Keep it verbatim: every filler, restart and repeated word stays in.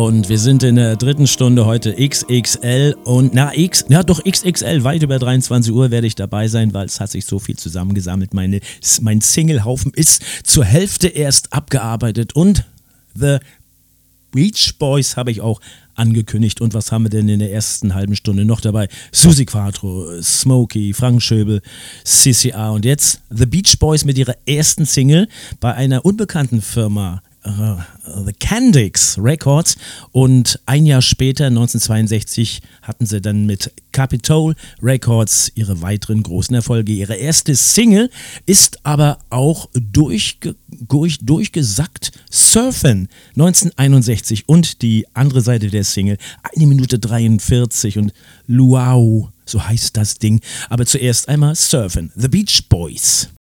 Und wir sind in der dritten Stunde heute X X L und na X, ja doch X X L, weit über dreiundzwanzig Uhr werde ich dabei sein, weil es hat sich so viel zusammengesammelt. Meine, mein Singlehaufen ist zur Hälfte erst abgearbeitet und The Beach Boys habe ich auch angekündigt. Und was haben wir denn in der ersten halben Stunde noch dabei? Susi Quatro, Smokey, Frank Schöbel, C C A und jetzt The Beach Boys mit ihrer ersten Single bei einer unbekannten Firma, uh, The Candix Records, und ein Jahr später, neunzehnhundertzweiundsechzig, hatten sie dann mit Capitol Records ihre weiteren großen Erfolge. Ihre erste Single ist aber auch durchge- durch, durchgesackt Surfen neunzehnhunderteinundsechzig und die andere Seite der Single eine Minute dreiundvierzig und Luau, so heißt das Ding. Aber zuerst einmal Surfen, The Beach Boys.